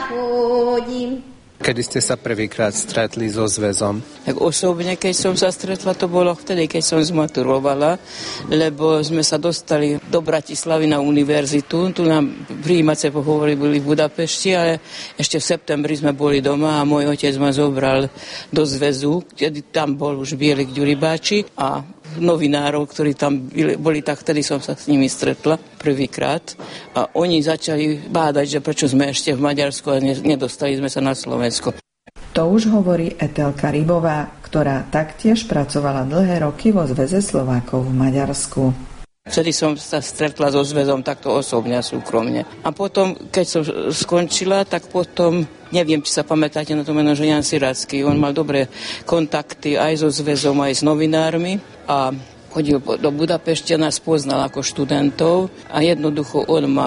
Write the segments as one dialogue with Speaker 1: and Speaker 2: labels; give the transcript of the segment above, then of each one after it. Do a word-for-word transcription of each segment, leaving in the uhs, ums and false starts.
Speaker 1: chodím.
Speaker 2: Kedy ste sa prvýkrát stretli so zväzom?
Speaker 3: Tak osobne, keď som sa stretla, to bolo vtedy, keď som zmaturovala, lebo sme sa dostali do Bratislavy na univerzitu. Tu nám prijímacie pohovory boli v Budapešti, ale ešte v septembri sme boli doma a môj otec ma zobral do zväzu, kedy tam bol už Bielik Ďuribáči a novinárov, ktorí tam boli, tak vtedy som sa s nimi stretla prvýkrát a oni začali bádať, že prečo sme ešte v Maďarsku a nedostali sme sa na Slovensko.
Speaker 4: To už hovorí Etelka Rybová, ktorá taktiež pracovala dlhé roky vo Zväze Slovákov v Maďarsku.
Speaker 3: Vtedy som sa stretla so zväzom takto osobne a súkromne. A potom, keď som skončila, tak potom, neviem, či sa pamätáte na to meno, že Jan Siracký, on mal dobré kontakty aj so zväzom, aj s novinármi a chodil do Budapešti a nás poznal ako študentov a jednoducho on ma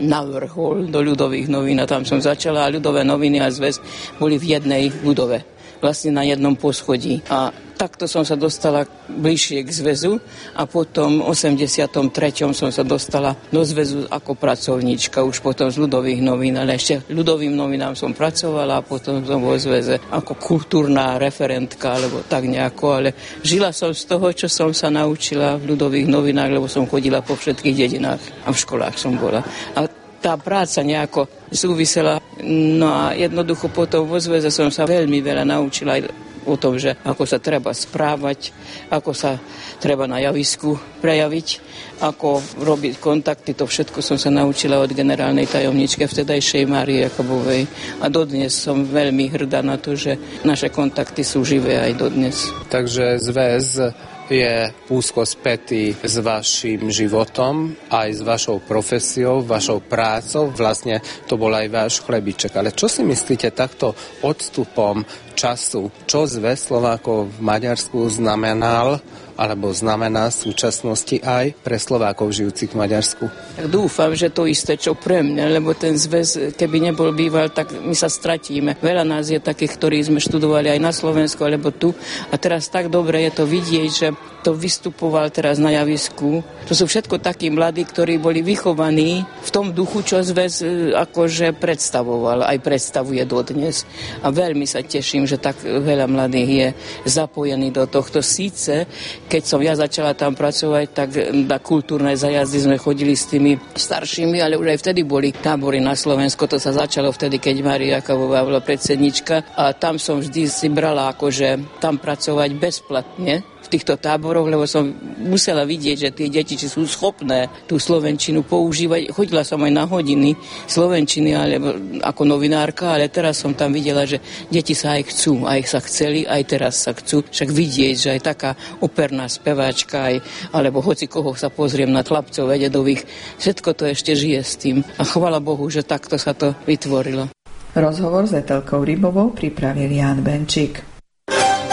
Speaker 3: navrhol do ľudových novín a tam som začala a ľudové noviny a zväz boli v jednej budove, vlastne na jednom poschodí. A takto som sa dostala bližšie k zväzu a potom v osemdesiatom treťom som sa dostala do zväzu ako pracovníčka, už potom z ľudových novín, ale ešte ľudovým novinám som pracovala a potom som vo zväze ako kultúrna referentka, alebo tak nejako, ale žila som z toho, čo som sa naučila v ľudových novinách, lebo som chodila po všetkých dedinách a v školách som bola. A tá práca nejako súvisela, no a jednoducho potom vo zväze som sa veľmi veľa naučila aj o tom, že ako sa treba správať, ako sa treba na javisku prejaviť, ako robiť kontakty, to všetko som sa naučila od generálnej tajomničky vtedajšej Márie Jakobovej. A dodnes som veľmi hrdá na to, že naše kontakty sú živé aj dodnes.
Speaker 2: Takže zväz je úzko spätý s vašim životom, aj s vašou profesiou, vašou prácou. Vlastne to bol aj váš chlebiček. Ale čo si myslíte takto odstupom času? Čo zväz Slovákov v Maďarsku znamenal, alebo znamená v súčasnosti aj pre Slovákov žijúcich v Maďarsku?
Speaker 3: Tak dúfam, že to isté, čo pre mňa, lebo ten zväz, keby nebol býval, tak my sa stratíme. Veľa nás je takých, ktorí sme študovali aj na Slovensku, alebo tu. A teraz tak dobre je to vidieť, že to vystupoval teraz na javisku. To sú všetko takí mladí, ktorí boli vychovaní v tom duchu, čo zväz akože predstavoval, aj predstavuje dodnes. A veľmi sa teším, že tak veľa mladých je zapojený do tohto. Síce, keď som ja začala tam pracovať, tak na kultúrne zajazdy sme chodili s tými staršími, ale už aj vtedy boli tábory na Slovensku. To sa začalo vtedy, keď Mária Jakobová bola predsednička a tam som vždy si brala akože tam pracovať bezplatne v týchto táboroch, lebo som musela vidieť, že tie deti či sú schopné tú slovenčinu používať. Chodila som aj na hodiny slovenčiny alebo ako novinárka, ale teraz som tam videla, že deti sa aj chcú, aj sa chceli, aj teraz sa chcú. Však vidieť, že aj taká operná speváčka, aj, alebo hoci koho sa pozriem na chlapcov vededových, všetko to ešte žije s tým. A chvala Bohu, že takto sa to vytvorilo.
Speaker 4: Rozhovor s Etelkou Rybovou pripravil Ján Benčík.